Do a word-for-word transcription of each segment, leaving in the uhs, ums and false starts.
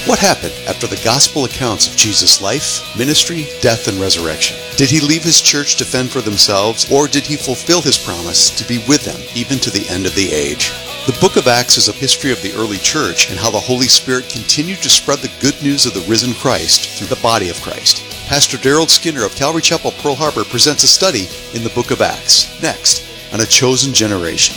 What happened after the gospel accounts of Jesus' life, ministry, death, and resurrection? Did he leave his church to fend for themselves, or did he fulfill his promise to be with them even to the end of the age? The book of Acts is a history of the early church and how the Holy Spirit continued to spread the good news of the risen Christ through the body of Christ. Pastor Daryl Skinner of Calvary Chapel, Pearl Harbor presents a study in the book of Acts, next on A Chosen Generation.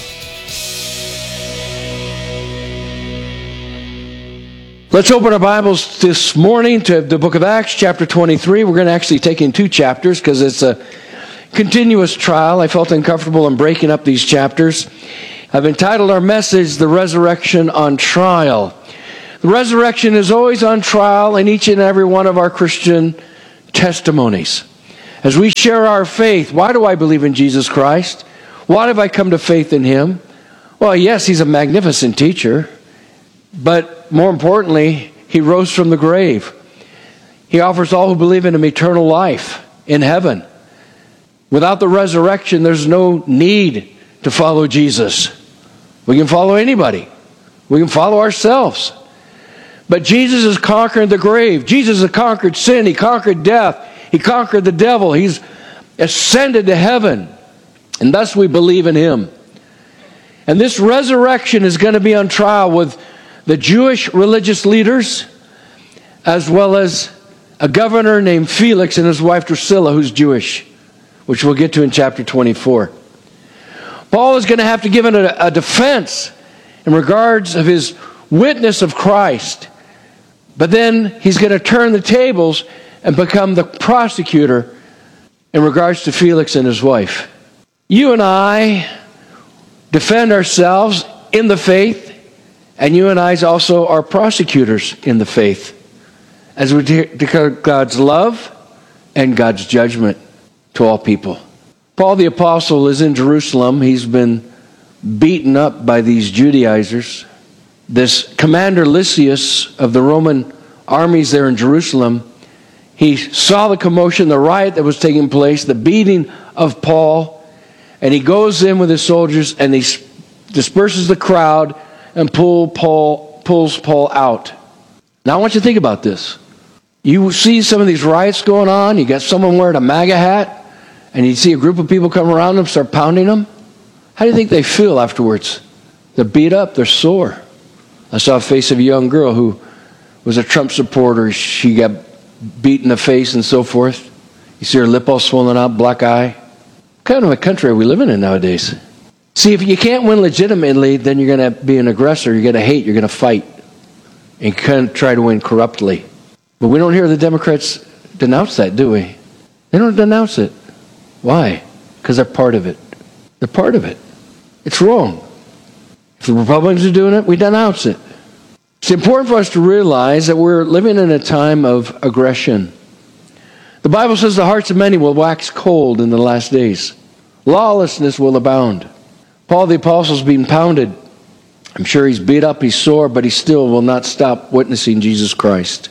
Let's open our Bibles this morning to the book of Acts, chapter twenty-three. We're going to actually take in two chapters because it's a continuous trial. I felt uncomfortable in breaking up these chapters. I've entitled our message, The Resurrection on Trial. The resurrection is always on trial in each and every one of our Christian testimonies. As we share our faith, why do I believe in Jesus Christ? Why have I come to faith in Him? Well, yes, He's a magnificent teacher, but more importantly, He rose from the grave. He offers all who believe in Him eternal life in heaven. Without the resurrection, there's no need to follow Jesus. We can follow anybody. We can follow ourselves. But Jesus has conquered the grave. Jesus has conquered sin. He conquered death. He conquered the devil. He's ascended to heaven. And thus we believe in Him. And this resurrection is going to be on trial with the Jewish religious leaders, as well as a governor named Felix and his wife Drusilla, who's Jewish, which we'll get to in chapter twenty-four. Paul is going to have to give a, a defense in regards of his witness of Christ, but then he's going to turn the tables and become the prosecutor in regards to Felix and his wife. You and I defend ourselves in the faith, and you and I also are prosecutors in the faith as we declare God's love and God's judgment to all people. Paul the Apostle is in Jerusalem. He's been beaten up by these Judaizers. This commander Lysias of the Roman armies there in Jerusalem, he saw the commotion, the riot that was taking place, the beating of Paul, and he goes in with his soldiers and he disperses the crowd and pull Paul, pulls Paul out. Now I want you to think about this. You see some of these riots going on, you got someone wearing a MAGA hat, and you see a group of people come around them, start pounding them. How do you think they feel afterwards? They're beat up, they're sore. I saw a face of a young girl who was a Trump supporter. She got beat in the face and so forth. You see her lip all swollen out, black eye. What kind of a country are we living in nowadays? See, if you can't win legitimately, then you're going to be an aggressor. You're going to hate. You're going to fight. And you can't try to win corruptly. But we don't hear the Democrats denounce that, do we? They don't denounce it. Why? Because they're part of it. They're part of it. It's wrong. If the Republicans are doing it, we denounce it. It's important for us to realize that we're living in a time of aggression. The Bible says the hearts of many will wax cold in the last days. Lawlessness will abound. Paul the Apostle is being pounded. I'm sure he's beat up, he's sore, but he still will not stop witnessing Jesus Christ.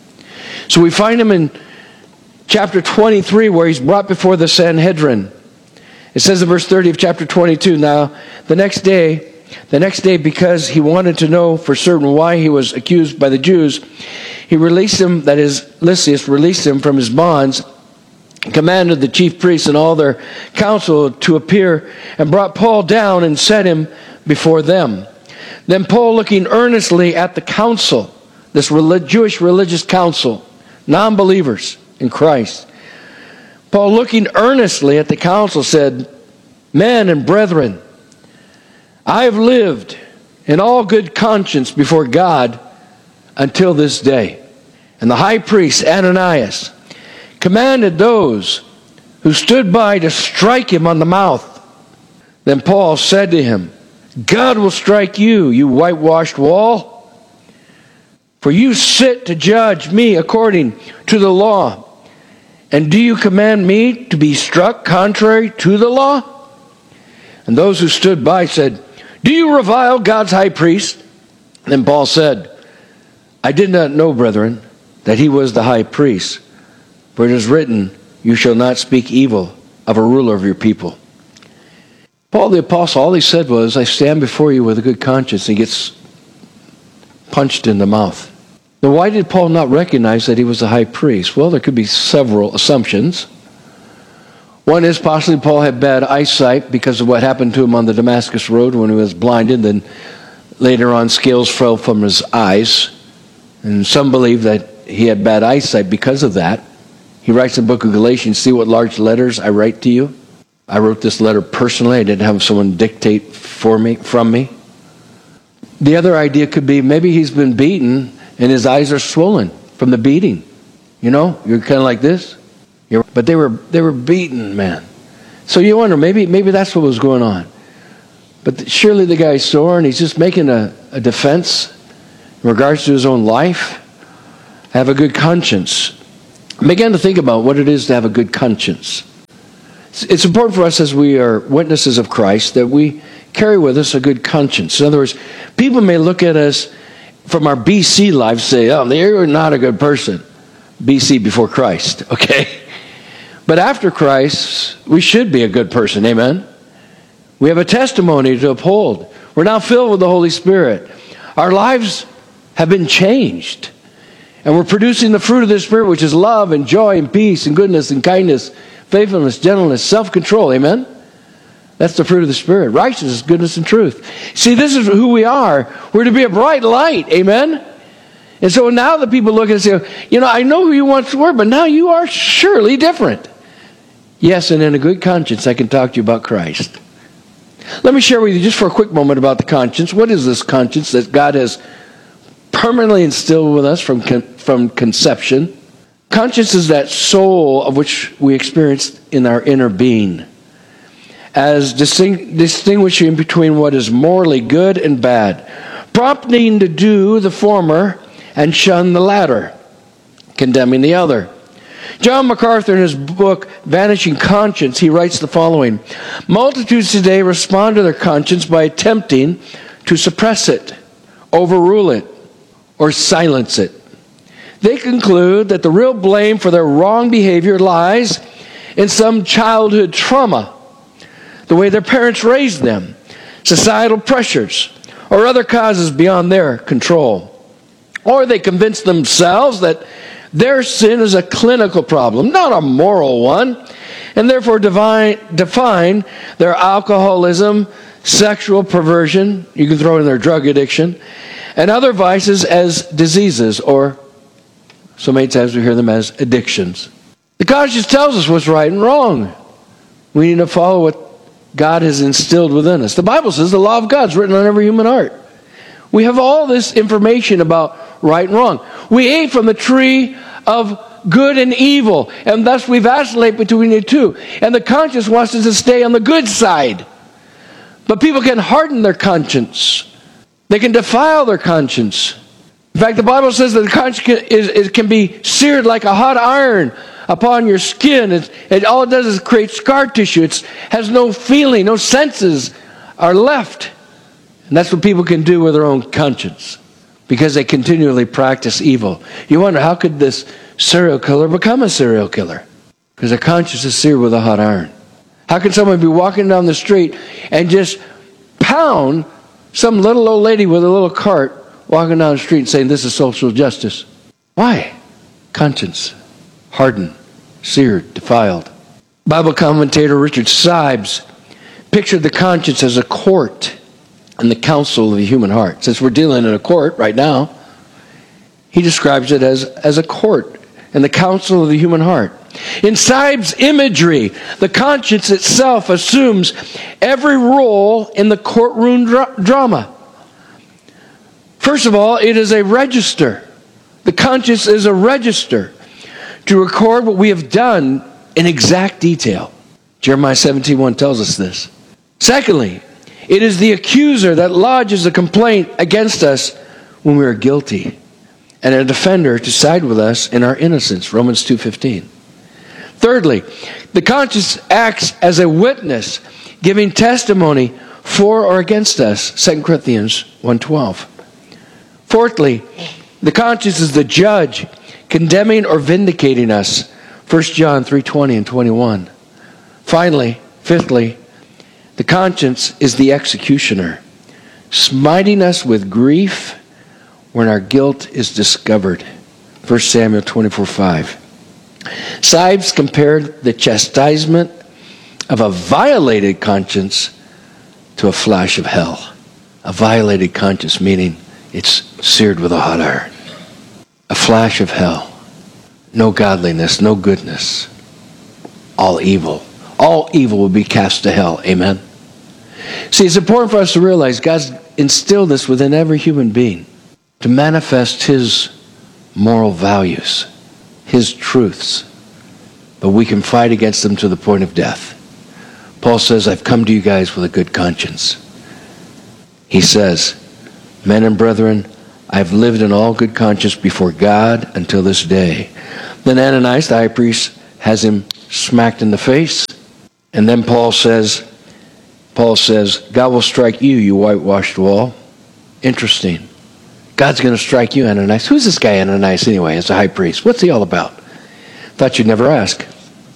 So we find him in chapter twenty-three where he's brought before the Sanhedrin. It says in verse thirty of chapter twenty-two, now the next day, the next day because he wanted to know for certain why he was accused by the Jews, he released him, that is, Lysias released him from his bonds, commanded the chief priests and all their council to appear, and brought Paul down and set him before them. Then Paul, looking earnestly at the council, this Jewish religious council, non-believers in Christ, Paul, looking earnestly at the council, said, men and brethren, I have lived in all good conscience before God until this day. And the high priest Ananias commanded those who stood by to strike him on the mouth. Then Paul said to him, God will strike you, you whitewashed wall. For you sit to judge me according to the law. And do you command me to be struck contrary to the law? And those who stood by said, do you revile God's high priest? Then Paul said, I did not know, brethren, that he was the high priest. For it is written, you shall not speak evil of a ruler of your people. Paul the Apostle, all he said was, I stand before you with a good conscience. And he gets punched in the mouth. Now, why did Paul not recognize that he was a high priest? Well, there could be several assumptions. One is possibly Paul had bad eyesight because of what happened to him on the Damascus Road when he was blinded. Then later on, scales fell from his eyes. And some believe that he had bad eyesight because of that. He writes in the book of Galatians, see what large letters I write to you? I wrote this letter personally. I didn't have someone dictate for me, from me. The other idea could be maybe he's been beaten and his eyes are swollen from the beating. You know, you're kind of like this. You're, but they were they were beaten, man. So you wonder, maybe maybe that's what was going on. But surely the guy's sore and he's just making a, a defense in regards to his own life. Have a good conscience. Begin to think about what it is to have a good conscience. It's, it's important for us as we are witnesses of Christ that we carry with us a good conscience. In other words, people may look at us from our B C lives, say, oh, they're not a good person. B C before Christ, okay? But after Christ, we should be a good person, amen? We have a testimony to uphold. We're now filled with the Holy Spirit. Our lives have been changed. And we're producing the fruit of the Spirit, which is love and joy and peace and goodness and kindness, faithfulness, gentleness, self-control, amen? That's the fruit of the Spirit. Righteousness, goodness, and truth. See, this is who we are. We're to be a bright light. Amen? And so now the people look and say, you know, I know who you once were, but now you are surely different. Yes, and in a good conscience, I can talk to you about Christ. Let me share with you just for a quick moment about the conscience. What is this conscience that God has permanently instilled with us from, con- from conception? Conscience is that soul of which we experience in our inner being, as disting- distinguishing between what is morally good and bad, prompting to do the former and shun the latter, condemning the other. John MacArthur, in his book, Vanishing Conscience, he writes the following: multitudes today respond to their conscience by attempting to suppress it, overrule it, or silence it. They conclude that the real blame for their wrong behavior lies in some childhood trauma, the way their parents raised them, societal pressures, or other causes beyond their control. Or they convince themselves that their sin is a clinical problem, not a moral one, and therefore divine, define their alcoholism, sexual perversion, you can throw in their drug addiction, and other vices as diseases, or so many times we hear them as addictions. The conscience tells us what's right and wrong. We need to follow what God has instilled within us. The Bible says the law of God is written on every human heart. We have all this information about right and wrong. We ate from the tree of good and evil, and thus we vacillate between the two. And the conscience wants us to stay on the good side. But people can harden their conscience. They can defile their conscience. In fact, the Bible says that the conscience can, is, is, can be seared like a hot iron upon your skin. It, it all it does is create scar tissue. It has no feeling, no senses are left. And that's what people can do with their own conscience, because they continually practice evil. You wonder, how could this serial killer become a serial killer? Because their conscience is seared with a hot iron. How can someone be walking down the street and just pound some little old lady with a little cart walking down the street and saying, this is social justice? Why? Conscience. Hardened, seared, defiled. Bible commentator Richard Sibes pictured the conscience as a court and the counsel of the human heart. Since we're dealing in a court right now, he describes it as, as a court and the counsel of the human heart. In Sibes' imagery, the conscience itself assumes every role in the courtroom dra- drama. First of all, it is a register. The conscience is a register to record what we have done in exact detail. Jeremiah seventeen one tells us this. Secondly, it is the accuser that lodges a complaint against us when we are guilty, and a defender to side with us in our innocence, Romans two fifteen. Thirdly, the conscience acts as a witness, giving testimony for or against us, Second Corinthians one twelve. Fourthly, the conscience is the judge, condemning or vindicating us, First John three twenty and twenty-one. Finally, fifthly, the conscience is the executioner, smiting us with grief when our guilt is discovered. First Samuel twenty-four five. Sives compared the chastisement of a violated conscience to a flash of hell. A violated conscience, meaning it's seared with a hot iron. A flash of hell. No godliness, no goodness. All evil. All evil will be cast to hell. Amen. See, it's important for us to realize God's instilled this within every human being to manifest His moral values, His truths. But we can fight against them to the point of death. Paul says, I've come to you guys with a good conscience. He says, men and brethren, I've lived in all good conscience before God until this day. Then Ananias, the high priest, has him smacked in the face. And then Paul says, Paul says, God will strike you, you whitewashed wall. Interesting. God's going to strike you, Ananias. Who's this guy Ananias anyway as a high priest? What's he all about? Thought you'd never ask.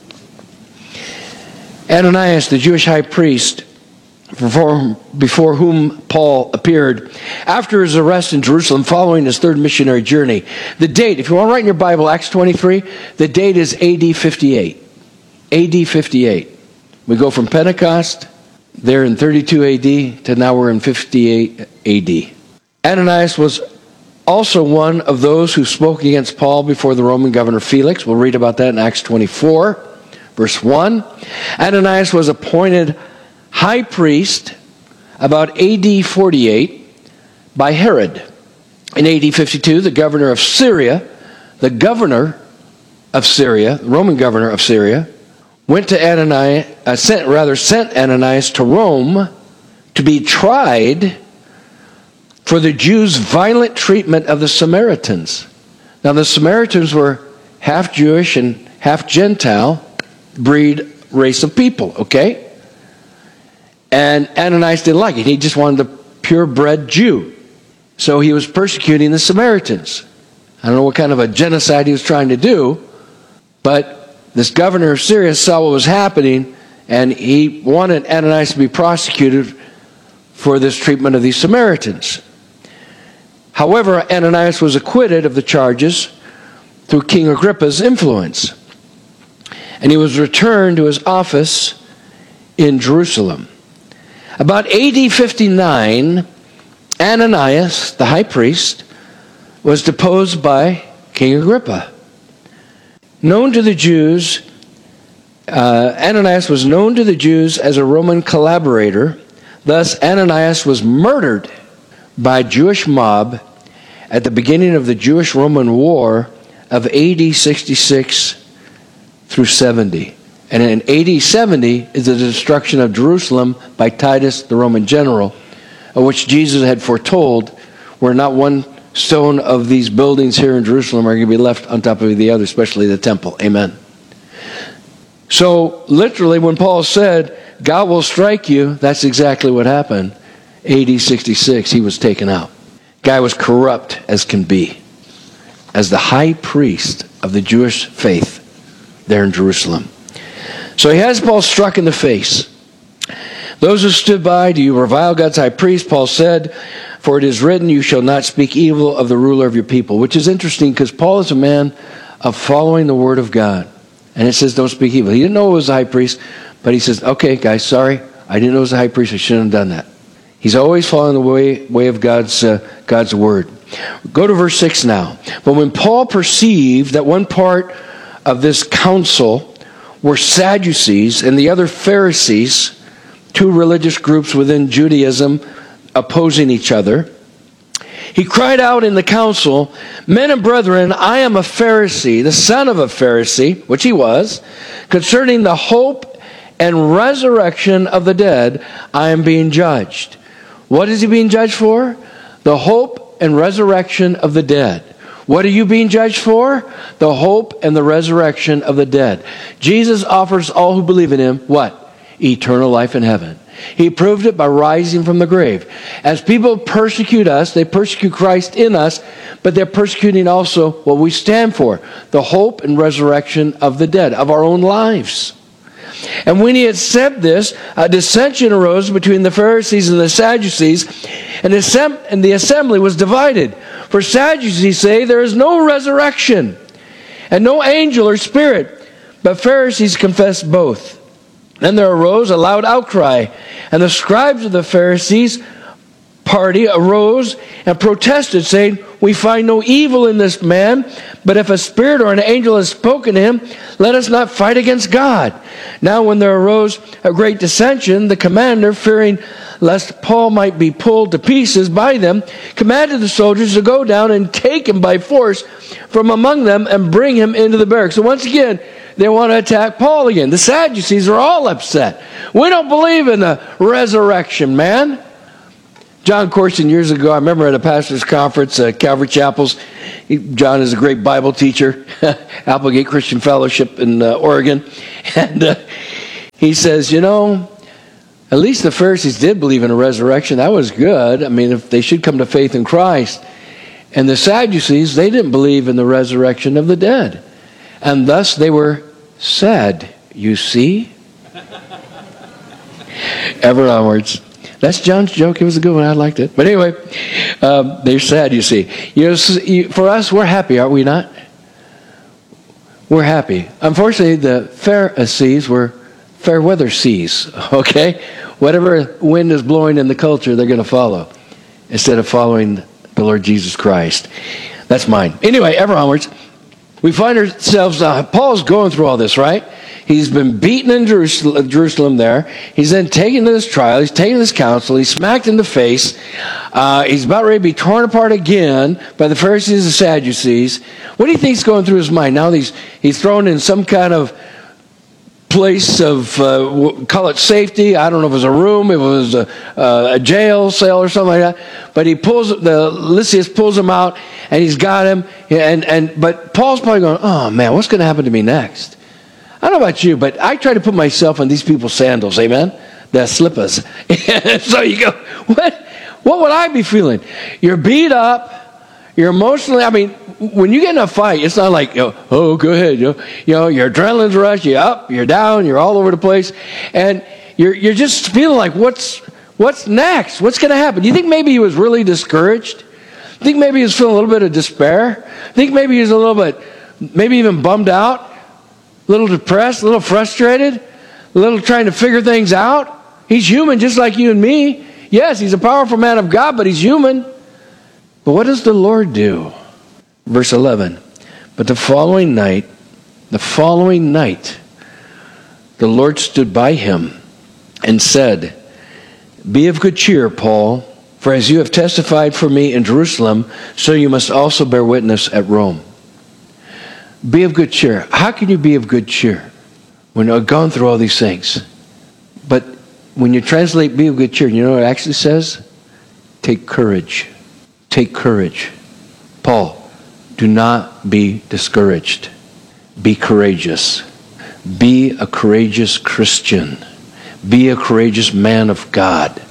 Ananias, the Jewish high priest, before, before whom Paul appeared after his arrest in Jerusalem following his third missionary journey. The date, if you want to write in your Bible, Acts twenty-three, the date is A D fifty-eight. A D fifty-eight. We go from Pentecost, there in thirty-two A D, to now we're in fifty-eight A D. Ananias was also one of those who spoke against Paul before the Roman governor Felix. We'll read about that in Acts twenty-four, verse one. Ananias was appointed high priest about A D forty-eight by Herod. In A D fifty-two, the governor of Syria, the governor of Syria, the Roman governor of Syria, went to Ananias, uh, sent, rather sent Ananias to Rome to be tried for the Jews' violent treatment of the Samaritans. Now the Samaritans were half Jewish and half Gentile breed race of people, okay? And Ananias didn't like it. He just wanted the purebred Jew. So he was persecuting the Samaritans. I don't know what kind of a genocide he was trying to do, but this governor of Syria saw what was happening, and he wanted Ananias to be prosecuted for this treatment of these Samaritans. However, Ananias was acquitted of the charges through King Agrippa's influence, and he was returned to his office in Jerusalem. About A D fifty-nine, Ananias, the high priest, was deposed by King Agrippa. Known to the Jews, uh, Ananias was known to the Jews as a Roman collaborator. Thus, Ananias was murdered by a Jewish mob at the beginning of the Jewish-Roman War of A D sixty-six through seventy. And in A D seventy is the destruction of Jerusalem by Titus, the Roman general, of which Jesus had foretold, where not one stone of these buildings here in Jerusalem are going to be left on top of the other, especially the temple. Amen. So, literally, when Paul said, God will strike you, that's exactly what happened. A D sixty-six, he was taken out. Guy was corrupt as can be, as the high priest of the Jewish faith there in Jerusalem. So he has Paul struck in the face. Those who stood by, do you revile God's high priest? Paul said, for it is written, you shall not speak evil of the ruler of your people. Which is interesting because Paul is a man of following the word of God. And it says don't speak evil. He didn't know it was a high priest, but he says, okay, guys, sorry. I didn't know it was a high priest. I shouldn't have done that. He's always following the way, way of God's, uh, God's word. Go to verse six now. But when Paul perceived that one part of this council were Sadducees and the other Pharisees, two religious groups within Judaism opposing each other, he cried out in the council, men and brethren, I am a Pharisee, the son of a Pharisee, which he was, concerning the hope and resurrection of the dead, I am being judged. What is he being judged for? The hope and resurrection of the dead. What are you being judged for? The hope and the resurrection of the dead. Jesus offers all who believe in him, what? Eternal life in heaven. He proved it by rising from the grave. As people persecute us, they persecute Christ in us, but they're persecuting also what we stand for, the hope and resurrection of the dead, of our own lives. And when he had said this, a dissension arose between the Pharisees and the Sadducees, and the assembly was divided. For Sadducees say there is no resurrection, and no angel or spirit, but Pharisees confess both. Then there arose a loud outcry, and the scribes of the Pharisees party arose and protested, saying, we find no evil in this man, but if a spirit or an angel has spoken to him, let us not fight against God. Now when there arose a great dissension, the commander, fearing lest Paul might be pulled to pieces by them, commanded the soldiers to go down and take him by force from among them and bring him into the barracks. So once again, they want to attack Paul again. The Sadducees are all upset. We don't believe in the resurrection, man. John Corson, years ago, I remember at a pastor's conference at Calvary Chapels. He, John is a great Bible teacher, Applegate Christian Fellowship in uh, Oregon. And uh, he says, you know, at least the Pharisees did believe in a resurrection. That was good. I mean, if they should come to faith in Christ. And the Sadducees, they didn't believe in the resurrection of the dead. And thus they were sad, you see. Ever onwards. That's John's joke. It was a good one. I liked it. But anyway, um, they're sad, you see. You know, for us, we're happy, aren't we not? We're happy. Unfortunately, the Pharisees were fair weather seas, okay? Whatever wind is blowing in the culture, they're going to follow instead of following the Lord Jesus Christ. That's mine. Anyway, ever onwards. We find ourselves, uh, Paul's going through all this, right? He's been beaten in Jerusalem, Jerusalem there. He's then taken to this trial. He's taken to this council. He's smacked in the face. Uh, he's about ready to be torn apart again by the Pharisees and Sadducees. What do you think's going through his mind? Now he's, he's thrown in some kind of place of, uh, call it safety. I don't know if it was a room, if it was a, uh, a jail cell or something like that. But he pulls, the Lysias pulls him out, and he's got him. And, and But Paul's probably going, oh man, what's going to happen to me next? I don't know about you, but I try to put myself in these people's sandals, amen? The slippers. So you go, what? What would I be feeling? You're beat up. You're emotionally, I mean, when you get in a fight, it's not like, you know, oh, go ahead. You know, you know, your adrenaline's rush, you're up, you're down, you're all over the place. And you're you're just feeling like, what's what's next? What's going to happen? Do you think maybe he was really discouraged? Think maybe he was feeling a little bit of despair? Think maybe he was a little bit, maybe even bummed out? A little depressed, a little frustrated, a little trying to figure things out. He's human just like you and me. Yes, he's a powerful man of God, but he's human. But what does the Lord do? Verse eleven. But the following night, the following night, the Lord stood by him and said, be of good cheer, Paul, for as you have testified for me in Jerusalem, so you must also bear witness at Rome. Be of good cheer. How can you be of good cheer when you've gone through all these things? But when you translate be of good cheer, you know what it actually says? Take courage. Take courage. Paul, do not be discouraged. Be courageous. Be a courageous Christian. Be a courageous man of God.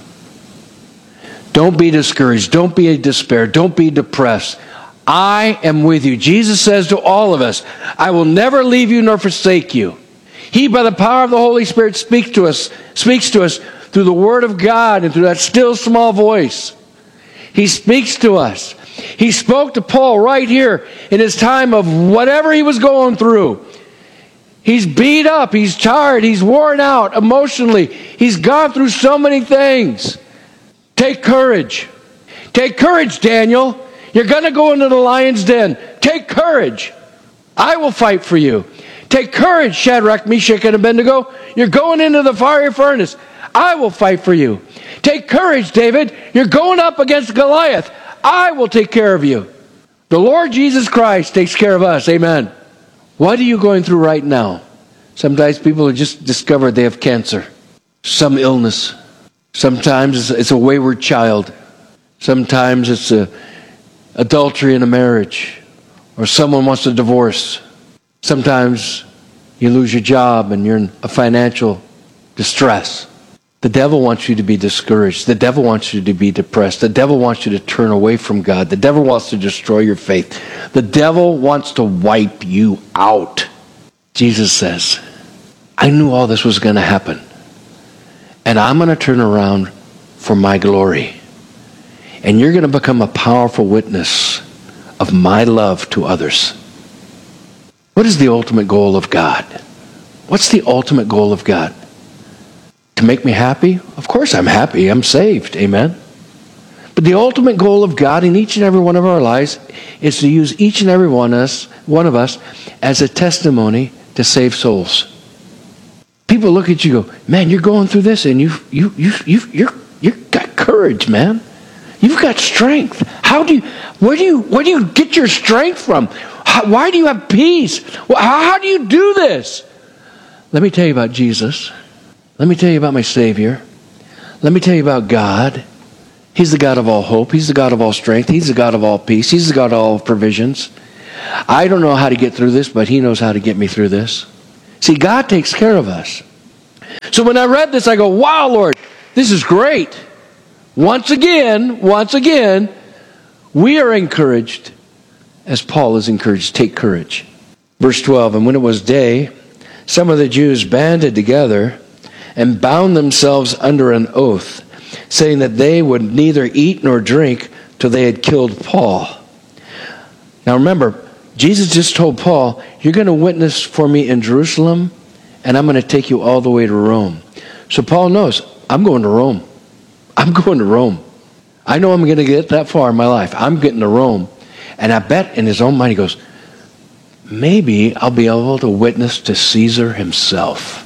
Don't be discouraged. Don't be in despair. Don't be depressed. I am with you. Jesus says to all of us, I will never leave you nor forsake you. He, by the power of the Holy Spirit, speaks to us, speaks to us through the Word of God and through that still small voice. He speaks to us. He spoke to Paul right here in his time of whatever he was going through. He's beat up. He's tired. He's worn out emotionally. He's gone through so many things. Take courage. Take courage, Daniel. You're going to go into the lion's den. Take courage. I will fight for you. Take courage, Shadrach, Meshach, and Abednego. You're going into the fiery furnace. I will fight for you. Take courage, David. You're going up against Goliath. I will take care of you. The Lord Jesus Christ takes care of us. Amen. What are you going through right now? Sometimes people have just discovered they have cancer. Some illness. Sometimes it's a wayward child. Sometimes it's a adultery in a marriage, or someone wants a divorce. Sometimes you lose your job and you're in a financial distress. The devil wants you to be discouraged. The devil wants you to be depressed. The devil wants you to turn away from God. The devil wants to destroy your faith. The devil wants to wipe you out. Jesus says, I knew all this was going to happen, and I'm going to turn around for my glory. And you're going to become a powerful witness of my love to others. What is the ultimate goal of God? What's the ultimate goal of God? To make me happy? Of course I'm happy. I'm saved. Amen. But the ultimate goal of God in each and every one of our lives is to use each and every one of us, one of us as a testimony to save souls. People look at you and go, man, you're going through this and you you you you you're you've got courage, man. You've got strength. How do you where do you where do you get your strength from? How, why do you have peace? Well, how, how do you do this? Let me tell you about Jesus. Let me tell you about my Savior. Let me tell you about God. He's the God of all hope. He's the God of all strength. He's the God of all peace. He's the God of all provisions. I don't know how to get through this, but He knows how to get me through this. See, God takes care of us. So when I read this, I go, wow, Lord, this is great. Once again, once again, we are encouraged as Paul is encouraged. Take courage. Verse twelve, and when it was day, some of the Jews banded together and bound themselves under an oath, saying that they would neither eat nor drink till they had killed Paul. Now remember, Jesus just told Paul, you're going to witness for me in Jerusalem, and I'm going to take you all the way to Rome. So Paul knows, I'm going to Rome. I'm going to Rome. I know I'm going to get that far in my life. I'm getting to Rome. And I bet in his own mind he goes, maybe I'll be able to witness to Caesar himself.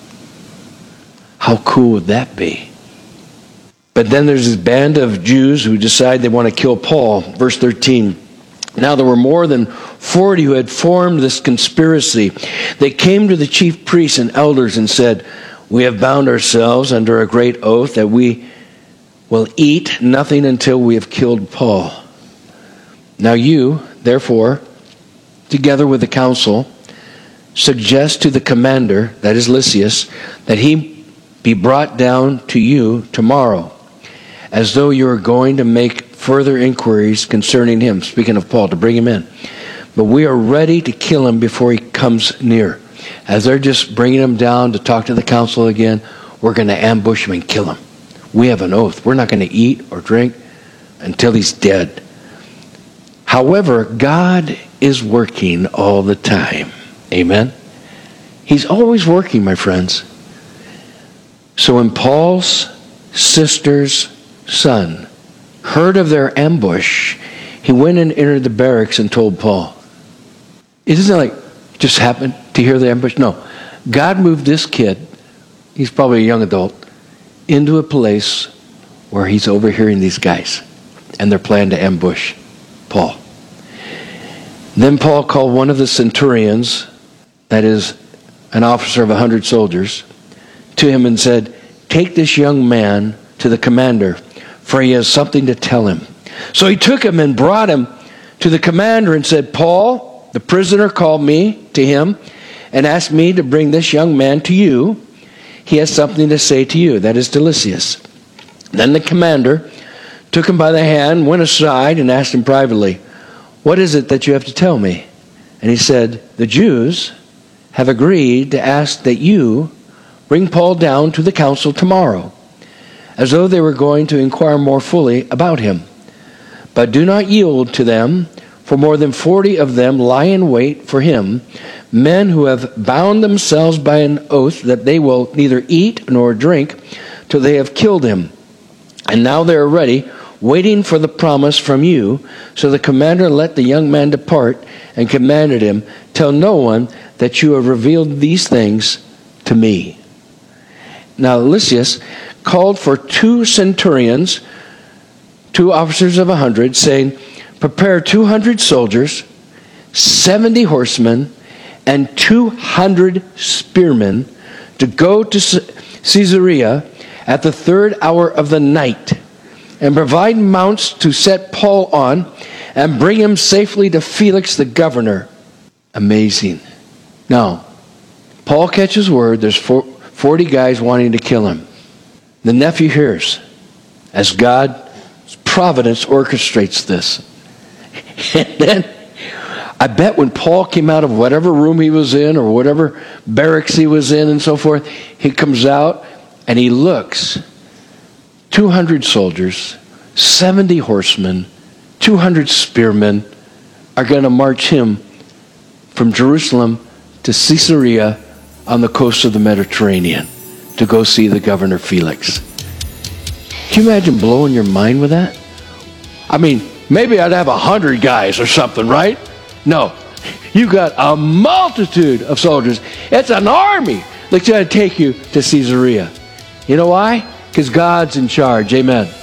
How cool would that be? But then there's this band of Jews who decide they want to kill Paul. Verse thirteen. Now there were more than forty who had formed this conspiracy. They came to the chief priests and elders and said, we have bound ourselves under a great oath that we will eat nothing until we have killed Paul. Now you, therefore, together with the council, suggest to the commander, that is Lysias, that he be brought down to you tomorrow, as though you are going to make further inquiries concerning him, speaking of Paul, to bring him in. But we are ready to kill him before he comes near. As they're just bringing him down to talk to the council again, we're going to ambush him and kill him. We have an oath. We're not going to eat or drink until he's dead. However, God is working all the time. Amen? He's always working, my friends. So when Paul's sister's son heard of their ambush, he went and entered the barracks and told Paul. It isn't like just happened to hear the ambush. No. God moved this kid, he's probably a young adult, into a place where he's overhearing these guys and their plan to ambush Paul. Then Paul called one of the centurions, that is an officer of a hundred soldiers, to him and said, take this young man to the commander, for he has something to tell him. So he took him and brought him to the commander and said, Paul, the prisoner, called me to him and asked me to bring this young man to you. He has something to say to you, that is to Lysias. Then the commander took him by the hand, went aside, and asked him privately, what is it that you have to tell me? And he said, the Jews have agreed to ask that you bring Paul down to the council tomorrow, as though they were going to inquire more fully about him. But do not yield to them, for more than forty of them lie in wait for him, men who have bound themselves by an oath that they will neither eat nor drink till they have killed him. And now they are ready, waiting for the promise from you. So the commander let the young man depart and commanded him, tell no one that you have revealed these things to me. Now Lysias called for two centurions, two officers of a hundred, saying, prepare two hundred soldiers, seventy horsemen, and two hundred spearmen to go to Caesarea at the third hour of the night, and provide mounts to set Paul on, and bring him safely to Felix the governor. Amazing. Now, Paul catches word there's forty guys wanting to kill him. The nephew hears, as God's providence orchestrates this. And then, I bet when Paul came out of whatever room he was in, or whatever barracks he was in and so forth, he comes out and he looks. two hundred soldiers, seventy horsemen, two hundred spearmen, are going to march him from Jerusalem to Caesarea on the coast of the Mediterranean to go see the governor Felix. Can you imagine blowing your mind with that? I mean, maybe I'd have a hundred guys or something, right? No. You got a multitude of soldiers. It's an army that's going to take you to Caesarea. You know why? Because God's in charge. Amen.